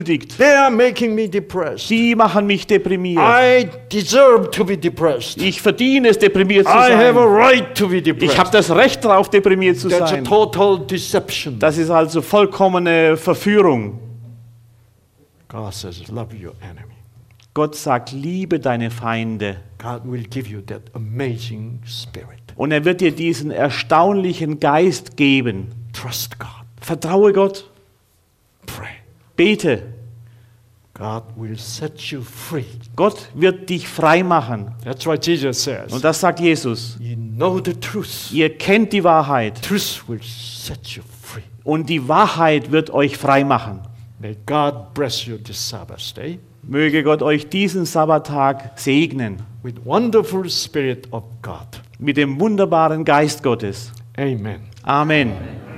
They are making me depressed. Die machen mich deprimiert. I deserve to be depressed. Ich verdiene es, deprimiert zu I have a sein. right to be Ich depressed. habe das Recht darauf, deprimiert zu That's a sein. total deception. Das ist also vollkommene Verführung. God says, love your enemy. Gott sagt, liebe deine Feinde. God will give you that amazing spirit. Und er wird dir diesen erstaunlichen Geist geben. Trust God. Vertraue Gott. Pray. Bete. God will set you free. Gott wird dich frei machen. That's what Jesus says. Und das sagt Jesus. You know the truth. Ihr kennt die Wahrheit. Truth will set you free. Und die Wahrheit wird euch frei machen. May God bless you this Sabbath day Möge Gott euch diesen Sabbattag segnen. with wonderful spirit of God. Mit dem wunderbaren Geist Gottes. Amen. Amen.